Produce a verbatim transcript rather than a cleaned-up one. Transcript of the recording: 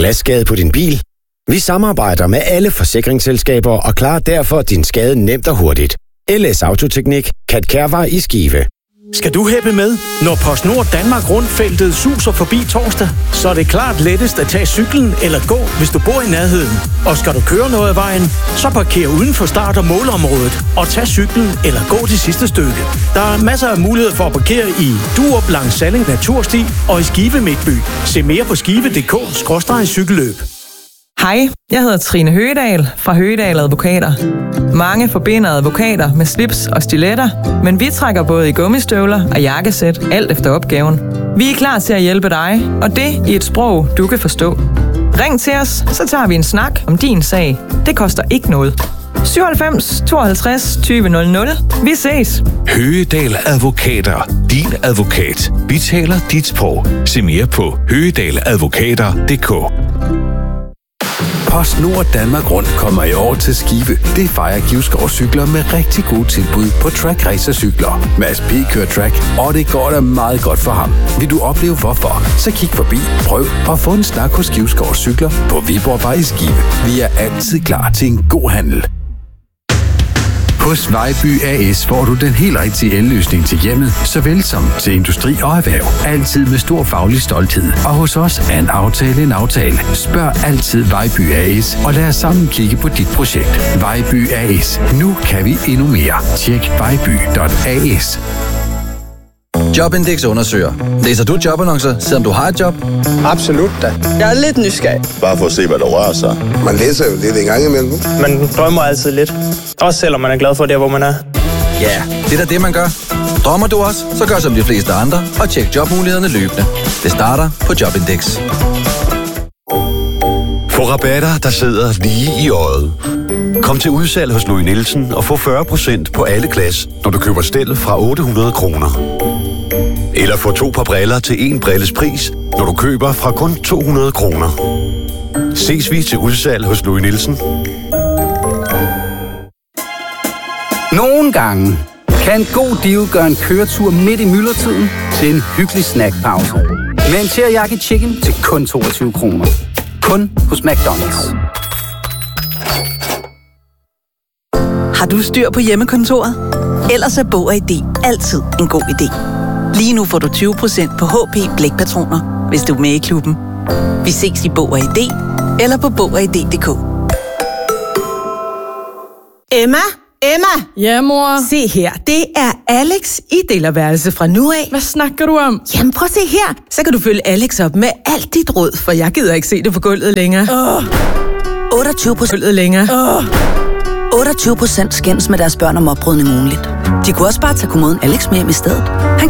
glasskade på din bil? Vi samarbejder med alle forsikringsselskaber og klarer derfor din skade nemt og hurtigt. L S Autoteknik, Kat Kærvej i Skive. Skal du hæppe med? Når PostNord Danmark Rundfeltet suser forbi torsdag, så er det klart lettest at tage cyklen eller gå, hvis du bor i nærheden. Og skal du køre noget af vejen, så parker uden for start- og målområdet og tag cyklen eller gå det sidste stykke. Der er masser af muligheder for at parkere i Durup langs Salling Natursti og i Skive Midtby. Se mere på skive punktum d k skråstreg cykelløb. Hej, jeg hedder Trine Høgedal fra Høgedal Advokater. Mange forbinder advokater med slips og stiletter, men vi trækker både i gummistøvler og jakkesæt, alt efter opgaven. Vi er klar til at hjælpe dig, og det i et sprog, du kan forstå. Ring til os, så tager vi en snak om din sag. Det koster ikke noget. syvoghalvfems tooghalvtreds tyve nul nul. Vi ses. Høgedal Advokater. Din advokat. Vi taler dit sprog. Se mere på høgedal advokater punktum d k. PostNord Danmark Rundt kommer i år til Skive. Det fejrer Givskov Cykler med rigtig gode tilbud på track racercykler. Mads P. kører track, og det går da meget godt for ham. Vil du opleve hvorfor? Så kig forbi, prøv og få en snak hos Givskov Cykler på Viborgvej i Skive. Vi er altid klar til en god handel. Hos Vejby A S får du den helt rigtige elløsning til hjemmet, såvel som til industri og erhverv. Altid med stor faglig stolthed. Og hos os er en aftale en aftale. Spørg altid Vejby A S, og lad os sammen kigge på dit projekt. Vejby A S. Nu kan vi endnu mere. Tjek vejby punktum a s. Jobindex undersøger. Læser du jobannoncer, selvom du har et job? Absolut da. Jeg er lidt nysgerrig. Bare for at se, hvad der rører sig. Man læser jo lidt en gang imellem. Man drømmer altid lidt. Også selvom man er glad for det, hvor man er. Ja, det er da det, man gør. Drømmer du også, så gør som de fleste andre og tjek jobmulighederne løbende. Det starter på Jobindex. Få rabatter, der sidder lige i øjet. Kom til udsalg hos Louis Nielsen og få fyrre procent på alle glas, når du køber stel fra otte hundrede kroner. Eller få to par briller til en brilles pris, når du køber fra kun to hundrede kroner. Ses vi til udsalg hos Louis Nielsen. Nogle gange kan en god deal gøre en køretur midt i myldretiden til en hyggelig snackpause. Med en teriyaki chicken til kun toogtyve kroner. Kun hos McDonald's. Har du styr på hjemmekontoret? Ellers er Bog og I D altid en god idé. Lige nu får du tyve procent på H P blækpatroner, hvis du er med i klubben. Vi ses i Bog og I D eller på bog og i d punktum d k. Emma? Emma? Ja, mor? Se her, det er Alex i delerværelse fra nu af. Hvad snakker du om? Jamen prøv at se her. Så kan du følge Alex op med alt dit råd, for jeg gider ikke se det på gulvet længere. Åh! otteogtyve procent længere. Åh! otteogtyve procent skændes med deres børn om oprydning ugenligt. De kunne også bare tage kommoden Alex med hjem i stedet. Han